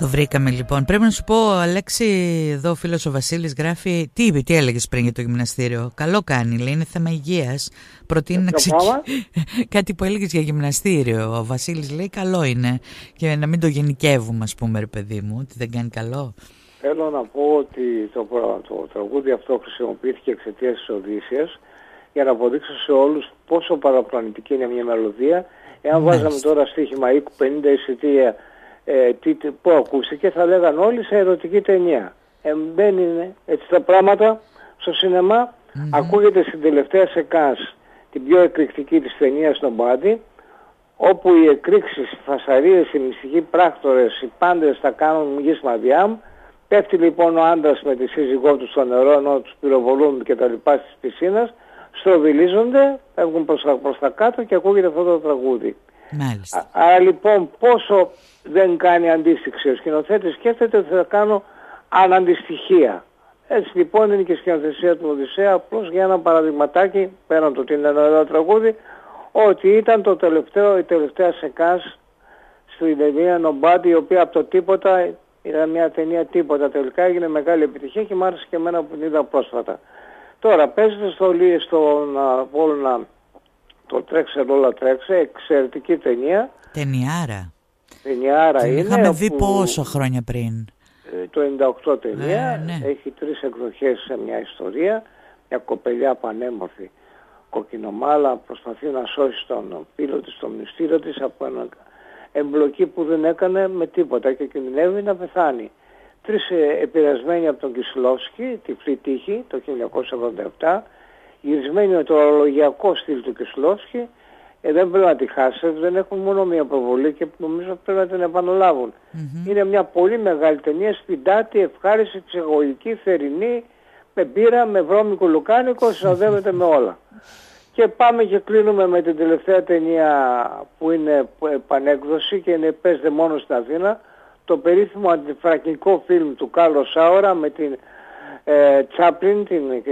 Το βρήκαμε λοιπόν. Πρέπει να σου πω, Αλέξη, εδώ ο φίλος ο Βασίλης γράφει. Τι έλεγες πριν για το γυμναστήριο? Καλό κάνει, λέει, είναι θέμα υγείας. Προτείνει να κάτι που έλεγες για γυμναστήριο. Ο Βασίλης λέει καλό είναι. Και να μην το γενικεύουμε, ας πούμε, ρε παιδί μου, ότι δεν κάνει καλό. Θέλω να πω ότι το τραγούδι αυτό χρησιμοποιήθηκε εξαιτίας της Οδύσσιας για να αποδείξω σε όλους πόσο παραπλανητική είναι μια μελωδία. Εάν βάζαμε τώρα στοίχημα 50 εισιτήρια που ακούστηκε, θα λέγαν όλοι σε ερωτική ταινία. Δεν είναι έτσι τα πράγματα στο σινεμά. Ακούγεται στην τελευταία σεκάνς, την πιο εκρηκτική της ταινίας Nobody, όπου οι εκρήξεις, οι φασαρίες, οι μυστικοί πράκτορες, οι πάντες θα κάνουν γης μαδιάμ. Πέφτει λοιπόν ο άντρας με τη σύζυγό του στο νερό, ενώ τους πυροβολούν και τα λοιπά στις πισίνας, στροβιλίζονται, φεύγουν προς τα κάτω και ακούγεται αυτό το τραγούδι. Μάλιστα. Άρα λοιπόν πόσο δεν κάνει αντίστοιξη ο σκηνοθέτης, σκέφτεται ότι θα κάνω αναντιστοιχεία. Έτσι λοιπόν είναι και η σκηνοθεσία του Οδυσσέα, απλώς για ένα παραδειγματάκι, πέραν το ότι είναι ένα ωραίο τραγούδι, ότι ήταν η τελευταία σεκάνς στην ταινία Nobody, η οποία από το τίποτα, ήταν μια ταινία τίποτα, τελικά έγινε μεγάλη επιτυχία και μου άρεσε και εμένα που την είδα πρόσφατα. Τώρα παίζεται στον Απόλλωνα το Τρέξε Λόλα Τρέξε, εξαιρετική ταινία. Ταινιάρα είναι. Είχαμε δει πόσο χρόνια πριν. Το 98 ταινία, ναι. Έχει 3 εκδοχές σε μια ιστορία. Μια κοπελιά πανέμορφη, κοκκινομάλα, προσπαθεί να σώσει τον φίλο της, τον μυστήριο της από ένα εμπλοκή που δεν έκανε με τίποτα και κινδυνεύει να πεθάνει. 3 επηρεασμένοι από τον Κισλόφσκι, τυφλή τύχη, το 1987, γυρισμένοι με το ορολογιακό στυλ του Κισλόφσκι, δεν πρέπει να τη χάσετε, δεν έχουν μόνο μία προβολή και νομίζω πρέπει να την επαναλάβουν. Είναι μια πολύ μεγάλη ταινία, σπιντάτη, ευχάριστη, ψυχολογική, θερινή, με μπύρα, με βρώμικο λουκάνικο, συνοδεύεται με όλα. Και πάμε και κλείνουμε με την τελευταία ταινία που είναι πανέκδοση και παίζεται μόνο στην Αθήνα, το περίφημο αντιφρακικό φιλμ του Κάρλο Σάουρα με την Τσάπλιν,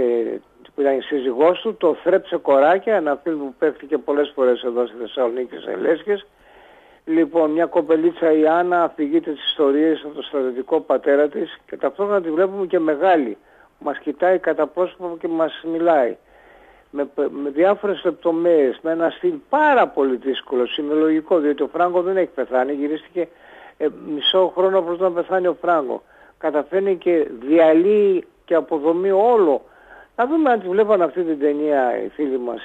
που ήταν η σύζυγός του, το «Θρέψε κοράκια», ένα φιλμ που παίχτηκε πολλές φορές εδώ στη Θεσσαλονίκη σε Λέσχες. Λοιπόν, μια κοπελίτσα, η Άννα, αφηγείται τις ιστορίες από τον στρατιωτικό πατέρα της και ταυτόχρονα τη βλέπουμε και μεγάλη. Μας κοιτάει κατά πρόσωπο και μας μιλάει. Με διάφορες λεπτομέρειες, με ένα στυλ πάρα πολύ δύσκολο, σημειολογικό, διότι ο Φράγκο δεν έχει πεθάνει, γυρίστηκε μισό χρόνο προς να πεθάνει ο Φράγκο. Καταφέρνει και διαλύει και αποδομεί όλο. Να δούμε αν τη βλέπαν αυτή την ταινία οι φίλοι μας.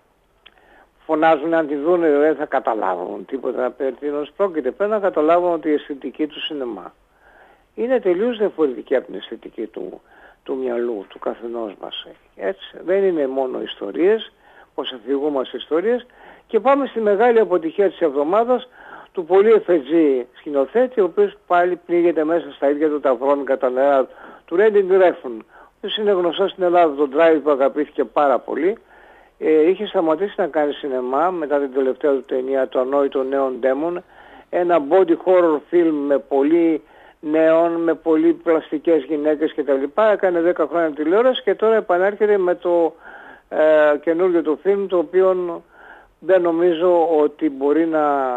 Φωνάζουν, αν τη δουν δεν θα καταλάβουν τίποτα περί τίνος πρόκειται. Πρέπει να καταλάβουν ότι η αισθητική του σινεμά είναι τελείως διαφορετική από την αισθητική του μυαλού, του καθενός μας. Έτσι, δεν είναι μόνο ιστορίες, πως αφηγούμαστε ιστορίες. Και πάμε στη μεγάλη αποτυχία της εβδομάδας του πολύ εφετζή σκηνοθέτη, ο οποίος πάλι πνίγεται μέσα στα ίδια του τα βρώμικα τα νερά του Ρέντινγκ Ρέφουν. Ο οποίος είναι γνωστός στην Ελλάδα, τον Drive που αγαπήθηκε πάρα πολύ. Είχε σταματήσει να κάνει σινεμά μετά την τελευταία του ταινία, το Ανόητο Νέον Ντέμον, ένα body horror film με πολύ νέων, με πολύ πλαστικές γυναίκες κτλ. Έκανε 10 χρόνια τηλεόραση και τώρα επανέρχεται με το καινούργιο του film, το οποίο δεν νομίζω ότι μπορεί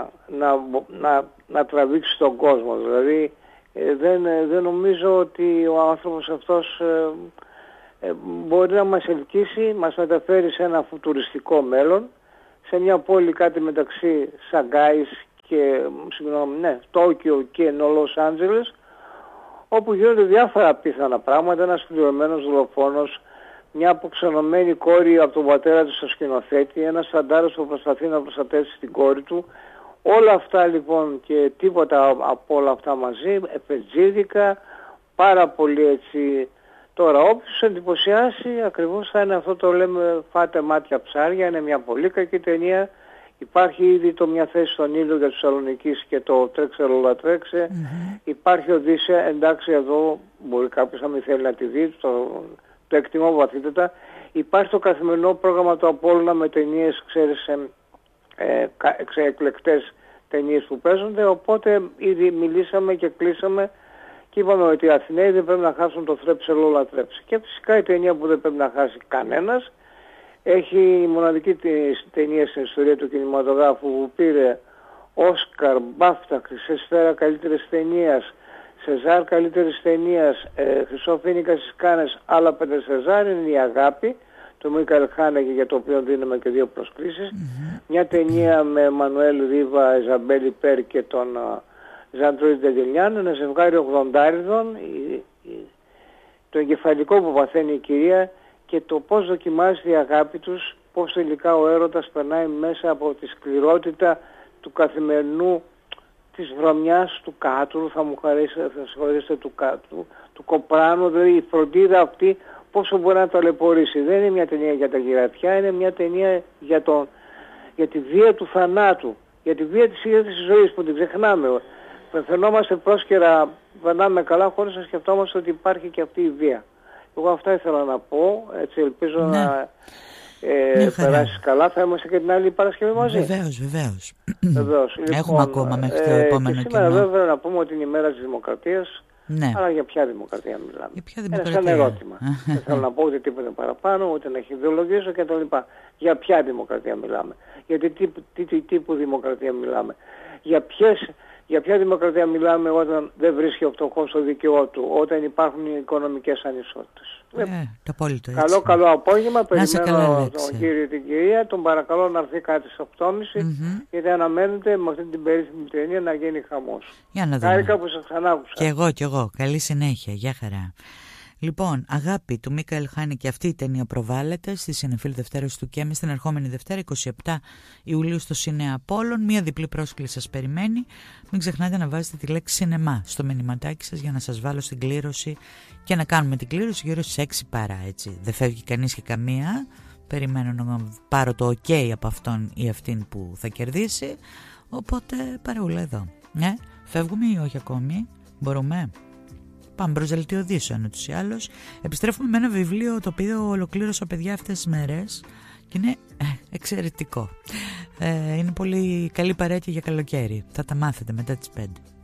να τραβήξει τον κόσμο. Δηλαδή δεν νομίζω ότι ο άνθρωπος αυτός μπορεί να μας ελκύσει, μας μεταφέρει σε ένα φουτουριστικό μέλλον, σε μια πόλη κάτι μεταξύ Σαγκάης και Τόκιο και Λος Άντζελες, όπου γίνονται διάφορα απίθανα πράγματα, ένας πληρωμένος δολοφόνος, μια αποξενωμένη κόρη από τον πατέρα του στο σκηνοθέτη, ένας φαντάρος που προσπαθεί να προστατεύσει την κόρη του. Όλα αυτά λοιπόν και τίποτα από όλα αυτά μαζί, εφετζίδικα, πάρα πολύ έτσι. Τώρα όποιος εντυπωσιάσει ακριβώς θα είναι αυτό, το λέμε φάτε μάτια ψάρια, είναι μια πολύ κακή ταινία. Υπάρχει ήδη το Μια θέση στον ήλιο για τους Θεσσαλονικείς και το Τρέξε Λόλα Τρέξε. Υπάρχει Οδύσσια, εντάξει εδώ μπορεί κάποιος να μην θέλει να τη δει, το εκτιμώ βαθύτερα. Υπάρχει το καθημερινό πρόγραμμα του Απόλλωνα με ταινίες, ξέρεις, εκλεκτές ταινίες που παίζονται, οπότε ήδη μιλήσαμε και κλείσαμε και είπαμε ότι οι Αθηναίοι δεν πρέπει να χάσουν το Θρέψε Λόλα Τρέξε. Και φυσικά η ταινία που δεν πρέπει να χάσει κανένας, έχει η μοναδική ταινία στην ιστορία του κινηματογράφου που πήρε Όσκαρ, Μπάφτα, Χρυσή Σφαίρα καλύτερης ταινίας, Σεζάρ καλύτερης ταινίας, Χρυσό Φοίνικα στις Κάνες, άλλα 5 Σεζάρ, είναι η Αγάπη του Μίκαελ Χάνεκε, για το οποίο δίνουμε και 2 προσκλήσεις. Μια ταινία με Μανουέλ Ρίβα, Ιζαμπέλ Πέρ και τον Ζαντρούι Ντελινιάν, ένα ζευγάρι 80'ριδων, το εγκεφαλικό που παθαίνει η κυρία και το πώς δοκιμάζεται η αγάπη τους, πώς τελικά ο έρωτας περνάει μέσα από τη σκληρότητα του καθημερινού, της βρωμιάς του κάτρου, θα συγχωρήσετε, του κοπράνου, δηλαδή η φροντίδα αυτή πόσο μπορεί να ταλαιπωρήσει. Δεν είναι μια ταινία για τα γυρατιά, είναι μια ταινία για τη βία του θανάτου, για τη βία της ίδιας της ζωής που την ξεχνάμε. Πεθαινόμαστε πρόσκαιρα, περνάμε καλά χωρίς να σκεφτόμαστε ότι υπάρχει και αυτή η βία. Εγώ αυτά ήθελα να πω, έτσι ελπίζω να περάσεις καλά. Θα είμαστε και την άλλη Παρασκευή μαζί. Βεβαίως. Λοιπόν, έχουμε ακόμα μέχρι το επόμενο και σήμερα βέβαια να πούμε ότι είναι η μέρα της δημοκρατίας. Ναι. Αλλά για ποια δημοκρατία μιλάμε? Για ποια δημοκρατία? Είναι σαν ερώτημα. Δεν θέλω να πω ούτε τίποτα παραπάνω, ούτε να χειδολογήσω κτλ. Για ποια δημοκρατία μιλάμε? Γιατί τι τύπου δημοκρατία μιλάμε? Για ποια δημοκρατία μιλάμε όταν δεν βρίσκει ο φτωχός το δικαιό του, όταν υπάρχουν οι οικονομικές ανισότητες? Το απόλυτο έτσι. Καλό απόγευμα. Περιμένω τον κύριο ή την κυρία. Τον παρακαλώ να έρθει κάτι στις 8.30 γιατί αναμένεται με αυτή την περίφημη ταινία να γίνει χαμός. Για να δούμε. Χάρηκα που σας ξανάκουσα. Κι εγώ. Καλή συνέχεια. Γεια χαρά. Λοιπόν, Αγάπη του Μίκαελ Χάνεκε, αυτή η ταινία προβάλλεται στη Συνεφίλ Δευτέρωση του Κέμι την ερχόμενη Δευτέρα 27 Ιουλίου στο Σινέα Απόλλων. Μία διπλή πρόσκληση σας περιμένει. Μην ξεχνάτε να βάζετε τη λέξη σινεμά στο μηνυματάκι σας για να σας βάλω στην κλήρωση και να κάνουμε την κλήρωση γύρω στις 6 παρά, έτσι. Δεν φεύγει κανείς και καμία. Περιμένω να πάρω το ok από αυτόν ή αυτήν που θα κερδίσει. Οπότε παρεούλα εδώ. Φεύγουμε ή όχι ακόμη? Μπορούμε? Πάμε προς δελτίο ειδήσεων ούτως ή άλλως. Επιστρέφουμε με ένα βιβλίο το οποίο ολοκλήρωσα, παιδιά, αυτές τις μέρες και είναι εξαιρετικό. Είναι πολύ καλή παρέτη για καλοκαίρι. Θα τα μάθετε μετά τις 5.